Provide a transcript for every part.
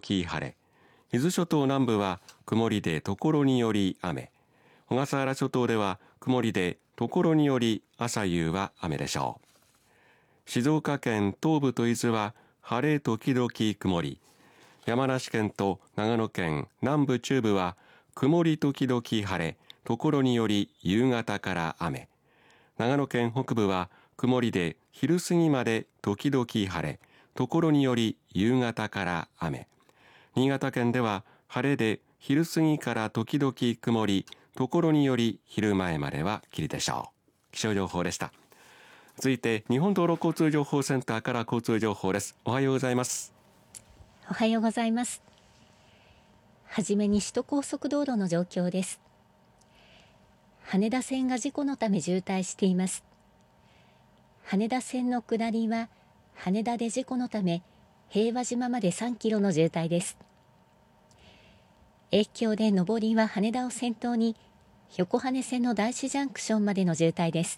々晴れ、伊豆諸島南部は曇りでところにより雨、小笠原諸島では曇りでところにより朝夕は雨でしょう。静岡県東部と伊豆は晴れ時々曇り、山梨県と長野県南部中部は曇り時々晴れ、ところにより夕方から雨、長野県北部は曇りで昼過ぎまで時々晴れ、ところにより夕方から雨、新潟県では晴れで昼過ぎから時々曇り、ところにより昼前までは霧でしょう。気象情報でした。続いて日本道路交通情報センターから交通情報です。おはようございます。 おはようございます。はじめに首都高速道路の状況です。羽田線が事故のため渋滞しています。羽田線の下りは羽田で事故のため平和島まで3キロの渋滞です。影響で上りは羽田を先頭に横羽線の大師ジャンクションまでの渋滞です。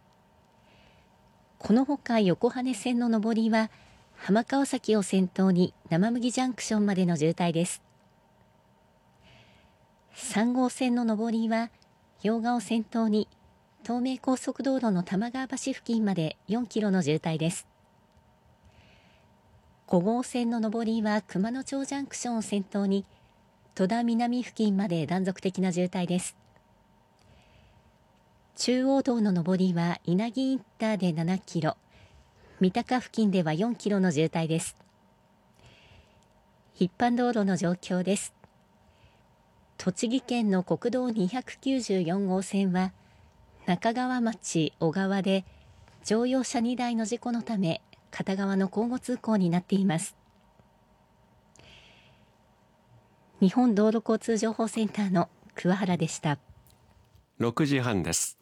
このほか横羽線の上りは浜川崎を先頭に生麦ジャンクションまでの渋滞です。3号線の上りは用賀を先頭に東名高速道路の玉川橋付近まで4キロの渋滞です。5号線の上りは熊野町ジャンクションを先頭に戸田南付近まで断続的な渋滞です。中央道の上りは稲城インターで7キロ、三鷹付近では4キロの渋滞です。一般道路の状況です。栃木県の国道294号線は中川町小川で乗用車2台の事故のため片側の交互通行になっています。日本道路交通情報センターの桑原でした。 6時半です。